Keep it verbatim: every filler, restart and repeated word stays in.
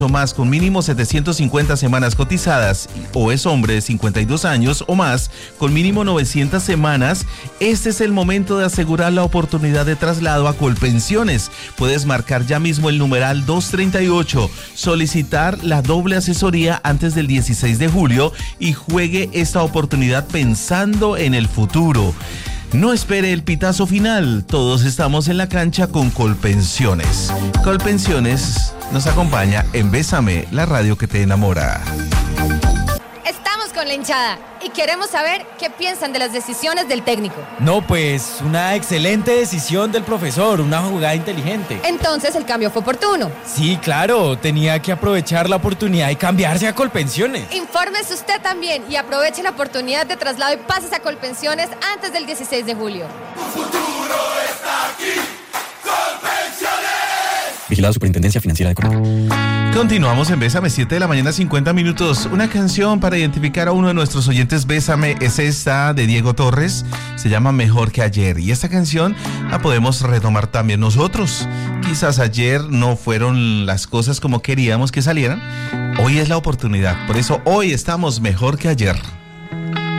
o más con mínimo setecientas cincuenta semanas cotizadas o es hombre de cincuenta y dos años o más con mínimo novecientas semanas, este es el momento de asegurar la oportunidad de traslado a Colpensiones. Puedes marcar ya mismo el numeral doscientos treinta y ocho, solicitar la doble asesoría antes del dieciséis de julio y juegue esta oportunidad pensando en el futuro. No espere el pitazo final, todos estamos en la cancha con Colpensiones. Colpensiones nos acompaña en Bésame, la radio que te enamora. Estamos con la hinchada y queremos saber qué piensan de las decisiones del técnico. No, pues una excelente decisión del profesor, una jugada inteligente. Entonces el cambio fue oportuno. Sí, claro, tenía que aprovechar la oportunidad y cambiarse a Colpensiones. Infórmese usted también y aproveche la oportunidad de traslado y pases a Colpensiones antes del dieciséis de julio. Tu futuro está aquí. Colpensiones. Vigilado Superintendencia Financiera de Colombia. Continuamos en Bésame, siete de la mañana, cincuenta minutos. Una canción para identificar a uno de nuestros oyentes. Bésame es esta de Diego Torres. Se llama Mejor que Ayer. Y esta canción la podemos retomar también nosotros. Quizás ayer no fueron las cosas como queríamos que salieran. Hoy es la oportunidad. Por eso hoy estamos mejor que ayer.